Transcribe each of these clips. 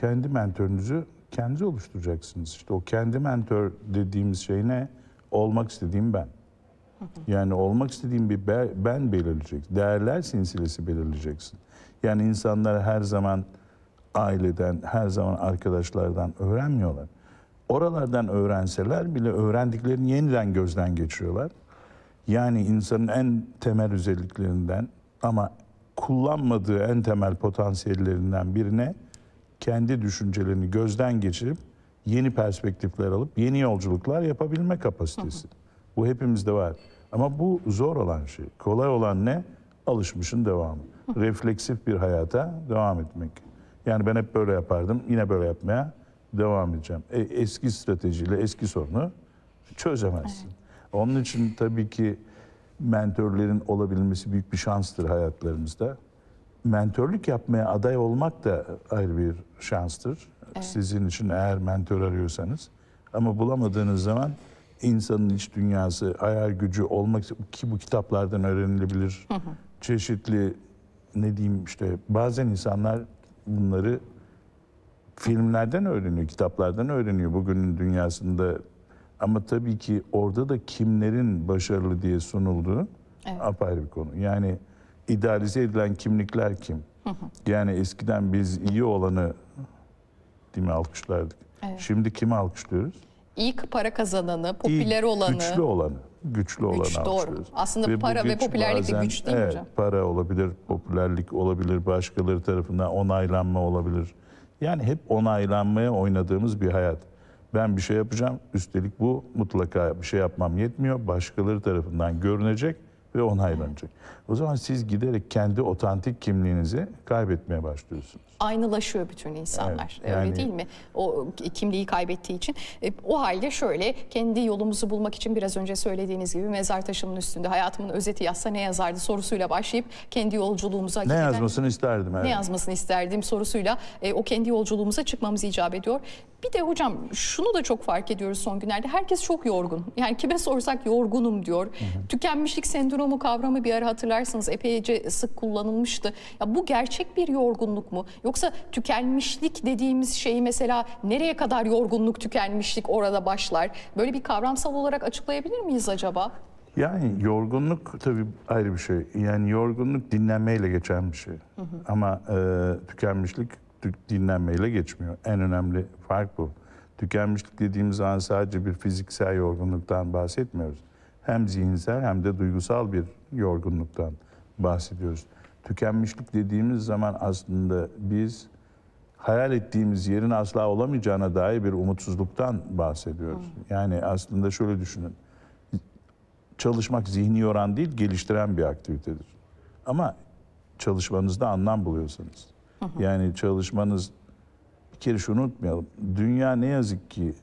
kendi mentörünüzü kendiniz oluşturacaksınız. İşte o kendi mentor dediğimiz şey ne? Olmak istediğim ben. Yani olmak istediğim bir ben belirleyeceksin. Değerler silsilesi belirleyeceksin. Yani insanlar her zaman aileden, her zaman arkadaşlardan öğrenmiyorlar. Oralardan öğrenseler bile öğrendiklerini yeniden gözden geçiriyorlar. Yani insanın en temel özelliklerinden ama kullanmadığı en temel potansiyellerinden birine kendi düşüncelerini gözden geçirip yeni perspektifler alıp yeni yolculuklar yapabilme kapasitesi. Bu hepimizde var. Ama bu zor olan şey. Kolay olan ne? Alışmışın devamı. Refleksif bir hayata devam etmek. Yani ben hep böyle yapardım, yine böyle yapmaya devam edeceğim. Eski stratejiyle eski sorunu çözemezsin. Evet. Onun için tabii ki mentörlerin olabilmesi büyük bir şanstır hayatlarımızda. Mentörlük yapmaya aday olmak da ayrı bir şanstır. Evet. Sizin için eğer mentör arıyorsanız. Ama bulamadığınız zaman insanın iç dünyası, hayal gücü olmak ki bu kitaplardan öğrenilebilir. Çeşitli ne diyeyim işte bazen insanlar bunları filmlerden öğreniyor, kitaplardan öğreniyor bugünün dünyasında. Ama tabii ki orada da kimlerin başarılı diye sunulduğu apayrı bir konu. Yani idealize edilen kimlikler kim? Yani eskiden biz iyi olanı değil mi alkışlardık. Evet. Şimdi kimi alkışlıyoruz? İyi para kazananı, popüler olanı. Güçlü olanı. Güçlü olanı alkışlıyoruz. Doğru. Aslında para ve popülerlik de güç değil mi hocam? Para olabilir, popülerlik olabilir, başkaları tarafından onaylanma olabilir. Yani hep onaylanmaya oynadığımız bir hayat. Ben bir şey yapacağım, üstelik bu mutlaka bir şey yapmam yetmiyor. Başkaları tarafından görünecek ve onaylanacak. O zaman siz giderek kendi otantik kimliğinizi kaybetmeye başlıyorsunuz. Aynılaşıyor bütün insanlar. Evet, öyle değil mi? O kimliği kaybettiği için. O halde şöyle kendi yolumuzu bulmak için biraz önce söylediğiniz gibi mezar taşımın üstünde hayatımın özeti yazsa ne yazardı sorusuyla başlayıp kendi yolculuğumuza... Ne yazmasını isterdim. Evet. Ne yazmasını isterdim sorusuyla o kendi yolculuğumuza çıkmamız icap ediyor. Bir de hocam şunu da çok fark ediyoruz son günlerde. Herkes çok yorgun. Yani kime sorsak yorgunum diyor. Tükenmişlik sendromu kavramı bir ara hatırlarsınız epeyce sık kullanılmıştı. Ya bu gerçek bir yorgunluk mu? Yoksa tükenmişlik dediğimiz şeyi mesela nereye kadar yorgunluk, tükenmişlik orada başlar? Böyle bir kavramsal olarak açıklayabilir miyiz acaba? Yani yorgunluk tabii ayrı bir şey. Yani yorgunluk dinlenmeyle geçen bir şey. Ama tükenmişlik dinlenmeyle geçmiyor. En önemli fark bu. Tükenmişlik dediğimiz zaman sadece bir fiziksel yorgunluktan bahsetmiyoruz. Hem zihinsel hem de duygusal bir yorgunluktan bahsediyoruz. Tükenmişlik dediğimiz zaman aslında biz hayal ettiğimiz yerin asla olamayacağına dair bir umutsuzluktan bahsediyoruz. Yani aslında şöyle düşünün. Çalışmak zihni yoran değil, geliştiren bir aktivitedir. Ama çalışmanızda anlam buluyorsanız. Yani çalışmanız, bir kere şunu unutmayalım. Dünya ne yazık ki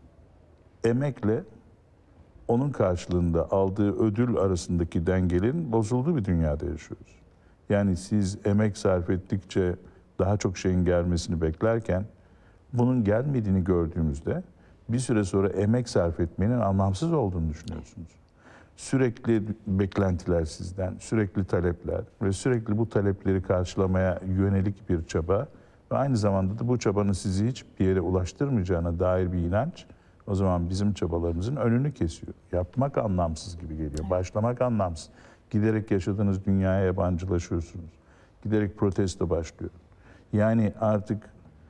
emekle onun karşılığında aldığı ödül arasındaki dengelerin bozulduğu bir dünyada yaşıyoruz. Yani siz emek sarf ettikçe daha çok şeyin gelmesini beklerken bunun gelmediğini gördüğümüzde bir süre sonra emek sarf etmenin anlamsız olduğunu düşünüyorsunuz. Sürekli beklentiler sizden, sürekli talepler ve sürekli bu talepleri karşılamaya yönelik bir çaba ve aynı zamanda da bu çabanın sizi hiçbir yere ulaştırmayacağına dair bir inanç o zaman bizim çabalarımızın önünü kesiyor. Yapmak anlamsız gibi geliyor, başlamak anlamsız. Giderek yaşadığınız dünyaya yabancılaşıyorsunuz. Giderek protesto başlıyor. Yani artık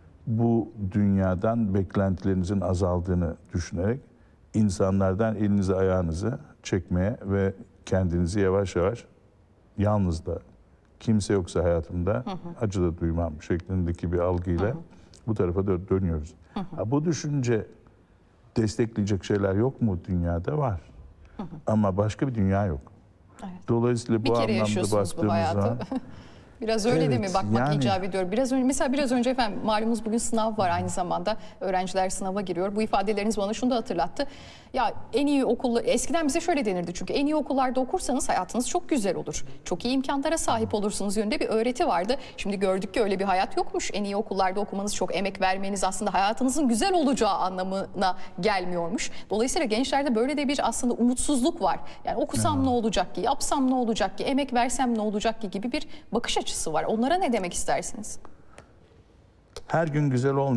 bu dünyadan beklentilerinizin azaldığını düşünerek insanlardan elinizi ayağınızı çekmeye ve kendinizi yavaş yavaş yalnız da kimse yoksa hayatımda acı da duymam şeklindeki bir algıyla bu tarafa dönüyoruz. Bu düşünce destekleyecek şeyler yok mu dünyada? Var. Ama başka bir dünya yok. Evet. Dolayısıyla bu anlamda baktığımız zaman biraz öyle değil mi? Bakmak icap ediyor. Biraz önce efendim malumunuz bugün sınav var aynı zamanda. Öğrenciler sınava giriyor. Bu ifadeleriniz bana şunu da hatırlattı. Ya en iyi okullar, eskiden bize şöyle denirdi çünkü en iyi okullarda okursanız hayatınız çok güzel olur. Çok iyi imkanlara sahip olursunuz yönünde bir öğreti vardı. Şimdi gördük ki öyle bir hayat yokmuş. En iyi okullarda okumanız, çok emek vermeniz aslında hayatınızın güzel olacağı anlamına gelmiyormuş. Dolayısıyla gençlerde böyle de bir aslında umutsuzluk var. Yani okusam ne olacak ki, yapsam ne olacak ki, emek versem ne olacak ki gibi bir bakış açısı var. Onlara ne demek istersiniz? Her gün güzel olmuyor.